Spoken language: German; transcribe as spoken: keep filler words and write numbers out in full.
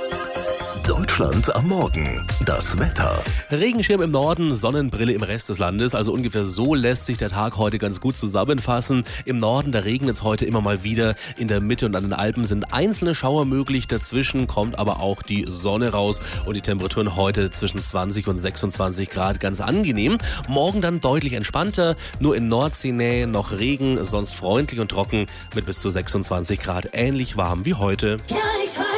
Deutschland am Morgen. Das Wetter. Regenschirm im Norden, Sonnenbrille im Rest des Landes. Also ungefähr so lässt sich der Tag heute ganz gut zusammenfassen. Im Norden, da regnet es heute immer mal wieder. In der Mitte und an den Alpen sind einzelne Schauer möglich. Dazwischen kommt aber auch die Sonne raus. Und die Temperaturen heute zwischen zwanzig und sechsundzwanzig Grad, ganz angenehm. Morgen dann deutlich entspannter. Nur in Nordseenähe noch Regen, sonst freundlich und trocken mit bis zu sechsundzwanzig Grad. Ähnlich warm wie heute. Ja, ich weiß.